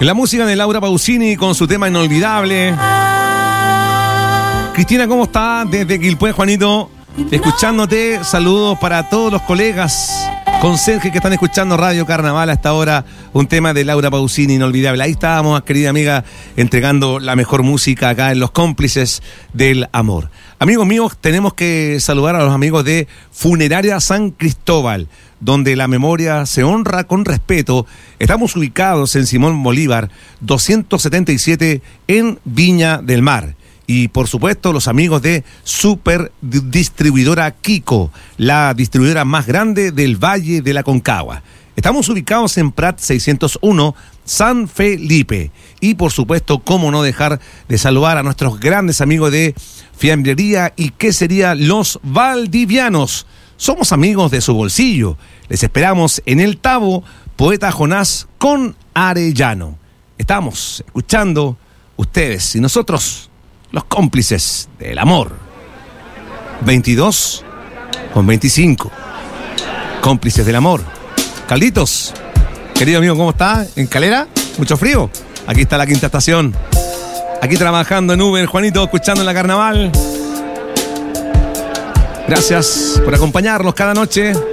La música de Laura Pausini con su tema inolvidable. Cristina, ¿cómo está? Desde Quilpué, Juanito, escuchándote. Saludos para todos los colegas conserjes que están escuchando Radio Carnaval hasta ahora. Un tema de Laura Pausini inolvidable. Ahí estábamos, querida amiga, entregando la mejor música acá en Los Cómplices del Amor. Amigos míos, tenemos que saludar a los amigos de Funeraria San Cristóbal, donde la memoria se honra con respeto. Estamos ubicados en Simón Bolívar 277 en Viña del Mar. Y por supuesto los amigos de Super Distribuidora Kiko, la distribuidora más grande del Valle de la Concagua. Estamos ubicados en Prat 601, San Felipe. Y por supuesto, cómo no dejar de saludar a nuestros grandes amigos de Fiambrería y Quesería Los Valdivianos. Somos amigos de su bolsillo. Les esperamos en El Tabo, Poeta Jonás con Arellano. Estamos escuchando ustedes y nosotros, los cómplices del amor. 22:25. Cómplices del amor. Calditos, querido amigo, ¿cómo está? ¿En Calera? ¿Mucho frío? Aquí está la quinta estación. Aquí trabajando en Uber, Juanito, escuchando en la Carnaval. Gracias por acompañarnos cada noche.